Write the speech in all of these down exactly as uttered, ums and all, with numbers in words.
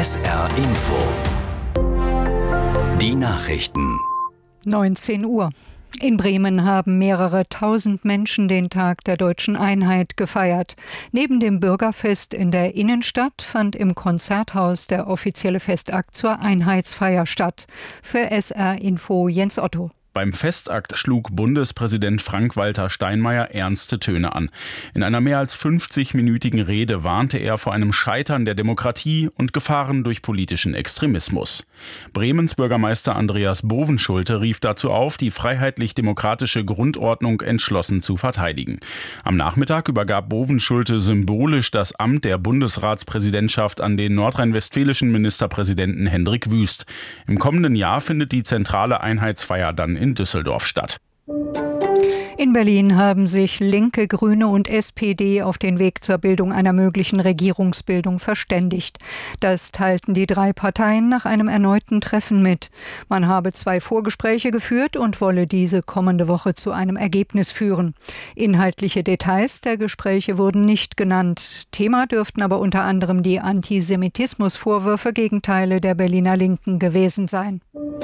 S R Info. Die Nachrichten. neunzehn Uhr. In Bremen haben mehrere tausend Menschen den Tag der Deutschen Einheit gefeiert. Neben dem Bürgerfest in der Innenstadt fand im Konzerthaus der offizielle Festakt zur Einheitsfeier statt. Für S R Info Jens Otto. Beim Festakt schlug Bundespräsident Frank-Walter Steinmeier ernste Töne an. In einer mehr als fünfzig-minütigen Rede warnte er vor einem Scheitern der Demokratie und Gefahren durch politischen Extremismus. Bremens Bürgermeister Andreas Bovenschulte rief dazu auf, die freiheitlich-demokratische Grundordnung entschlossen zu verteidigen. Am Nachmittag übergab Bovenschulte symbolisch das Amt der Bundesratspräsidentschaft an den nordrhein-westfälischen Ministerpräsidenten Hendrik Wüst. Im kommenden Jahr findet die zentrale Einheitsfeier dann in Düsseldorf statt. In Berlin haben sich Linke, Grüne und S P D auf den Weg zur Bildung einer möglichen Regierungsbildung verständigt. Das teilten die drei Parteien nach einem erneuten Treffen mit. Man habe zwei Vorgespräche geführt und wolle diese kommende Woche zu einem Ergebnis führen. Inhaltliche Details der Gespräche wurden nicht genannt. Thema dürften aber unter anderem die Antisemitismusvorwürfe gegen Teile der Berliner Linken gewesen sein.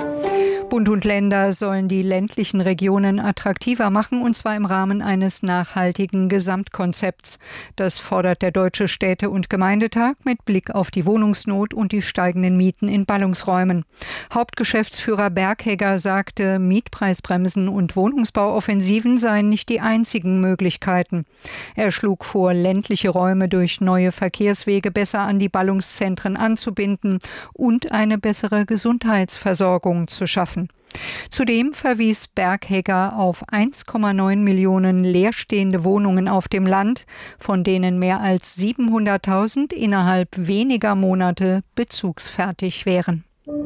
Bund und Länder sollen die ländlichen Regionen attraktiver machen, und zwar im Rahmen eines nachhaltigen Gesamtkonzepts. Das fordert der Deutsche Städte- und Gemeindetag mit Blick auf die Wohnungsnot und die steigenden Mieten in Ballungsräumen. Hauptgeschäftsführer Berghegger sagte, Mietpreisbremsen und Wohnungsbauoffensiven seien nicht die einzigen Möglichkeiten. Er schlug vor, ländliche Räume durch neue Verkehrswege besser an die Ballungszentren anzubinden und eine bessere Gesundheitsversorgung zu schaffen. Zudem verwies Berghegger auf eins Komma neun Millionen leerstehende Wohnungen auf dem Land, von denen mehr als siebenhunderttausend innerhalb weniger Monate bezugsfertig wären.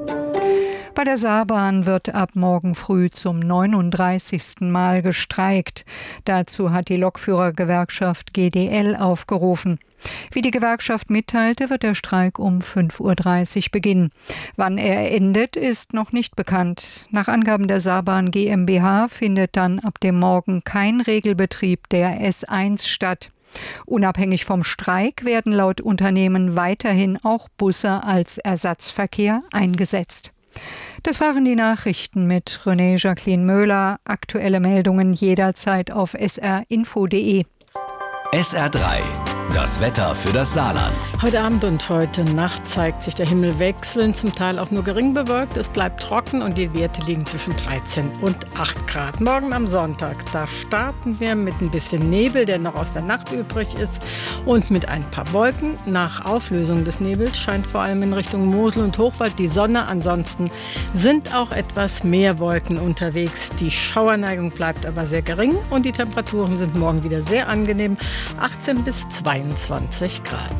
Bei der Saarbahn wird ab morgen früh zum neununddreißigsten Mal gestreikt. Dazu hat die Lokführergewerkschaft G D L aufgerufen. Wie die Gewerkschaft mitteilte, wird der Streik um fünf Uhr dreißig beginnen. Wann er endet, ist noch nicht bekannt. Nach Angaben der Saarbahn GmbH findet dann ab dem Morgen kein Regelbetrieb der S eins statt. Unabhängig vom Streik werden laut Unternehmen weiterhin auch Busse als Ersatzverkehr eingesetzt. Das waren die Nachrichten mit René Jacqueline Möhler. Aktuelle Meldungen jederzeit auf s r info punkt de. S R drei. Das Wetter für das Saarland. Heute Abend und heute Nacht zeigt sich der Himmel wechselnd, zum Teil auch nur gering bewölkt. Es bleibt trocken und die Werte liegen zwischen dreizehn und acht Grad. Morgen am Sonntag, da starten wir mit ein bisschen Nebel, der noch aus der Nacht übrig ist, und mit ein paar Wolken. Nach Auflösung des Nebels scheint vor allem in Richtung Mosel und Hochwald die Sonne. Ansonsten sind auch etwas mehr Wolken unterwegs. Die Schauerneigung bleibt aber sehr gering und die Temperaturen sind morgen wieder sehr angenehm. achtzehn bis zweiundzwanzig Grad.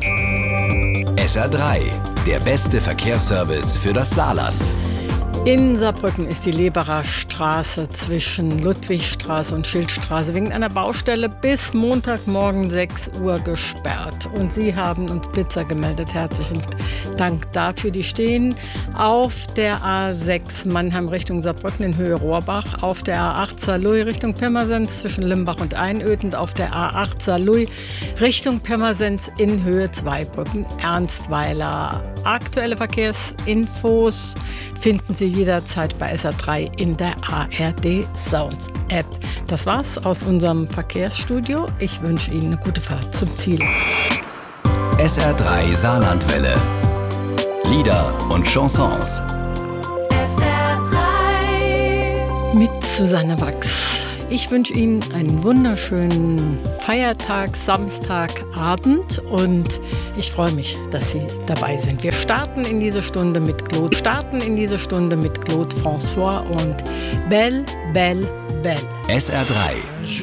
S R drei, der beste Verkehrsservice für das Saarland. In Saarbrücken ist die Leberer Straße zwischen Ludwigstraße und Schildstraße wegen einer Baustelle bis Montagmorgen sechs Uhr gesperrt. Und Sie haben uns Blitzer gemeldet. Herzlichen Dank dafür. Die stehen auf der A sechs Mannheim Richtung Saarbrücken in Höhe Rohrbach, auf der A acht Saarlouis Richtung Pirmasens zwischen Limbach und Einöden, auf der A acht Saarlouis Richtung Pirmasens in Höhe Zweibrücken Ernstweiler. Aktuelle Verkehrsinfos finden Sie jederzeit bei S R drei in der A R D Sound App. Das war's aus unserem Verkehrsstudio. Ich wünsche Ihnen eine gute Fahrt zum Ziel. S R drei Saarlandwelle. Lieder und Chansons. S R drei Mit Susanne Wachs. Ich wünsche Ihnen einen wunderschönen Feiertag, Samstagabend, und ich freue mich, dass Sie dabei sind. Wir starten in diese Stunde mit Claude, starten in diese Stunde mit Claude François und Belle, Belle, Belle. S R drei